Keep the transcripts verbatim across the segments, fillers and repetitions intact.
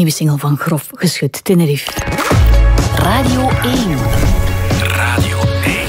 nieuwe single van Grof Geschut, Tenerife. Radio één. Radio één.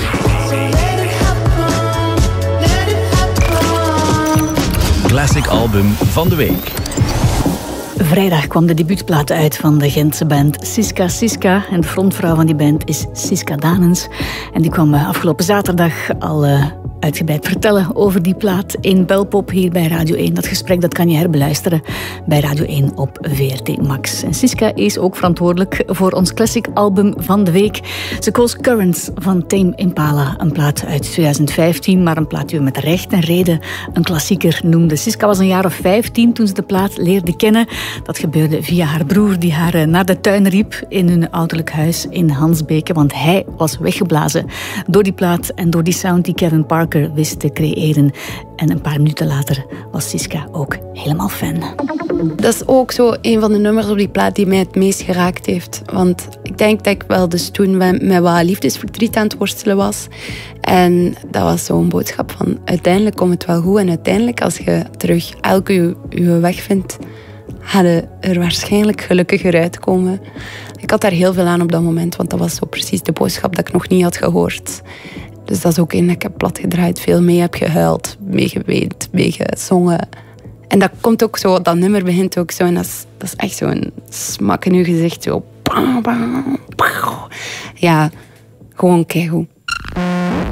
Classic album van de week. Vrijdag kwam de debuutplaat uit van de Gentse band Siska Siska. En de frontvrouw van die band is Siska Danens. En die kwam afgelopen zaterdag al uh, uitgebreid vertellen over die plaat in Belpop hier bij Radio één. Dat gesprek dat kan je herbeluisteren bij Radio één op V R T Max. En Siska is ook verantwoordelijk voor ons classic album van de week. Ze koos Currents van Tame Impala. Een plaat uit twintig vijftien, maar een plaat die we met recht en reden een klassieker noemden. Siska was een jaar of vijftien toen ze de plaat leerde kennen. Dat gebeurde via haar broer die haar naar de tuin riep in hun ouderlijk huis in Hansbeke, want hij was weggeblazen door die plaat en door die sound die Kevin Parker wist te creëren. En een paar minuten later was Siska ook helemaal fan. Dat is ook zo een van de nummers op die plaat die mij het meest geraakt heeft. Want ik denk dat ik wel dus toen met wat liefdesverdriet aan het worstelen was. En dat was zo'n boodschap van uiteindelijk komt het wel goed. En uiteindelijk als je terug elke je, je weg vindt, ga je er waarschijnlijk gelukkiger uitkomen. Ik had daar heel veel aan op dat moment, want dat was zo precies de boodschap dat ik nog niet had gehoord. Dus dat is ook een dat ik heb platgedraaid, veel mee heb gehuild, mee geweend, mee gezongen. En dat komt ook zo, dat nummer begint ook zo en dat is, dat is echt zo'n smak in je gezicht. Zo. Ja, gewoon keigoed.